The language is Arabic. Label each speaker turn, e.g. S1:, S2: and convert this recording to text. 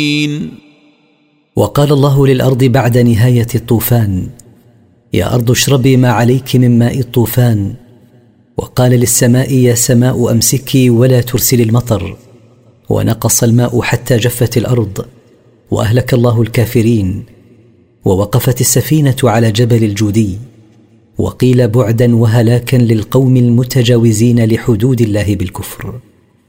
S1: وقال الله للأرض بعد نهاية الطوفان: يا أرض اشربي ما عليك من ماء الطوفان. وقال للسماء: يا سماء أمسكي ولا ترسلي المطر. ونقص الماء حتى جفت الأرض، وأهلك الله الكافرين. ووقفت السفينة على جبل الجودي، وقيل بعدا وهلاكا للقوم المتجاوزين لحدود الله بالكفر.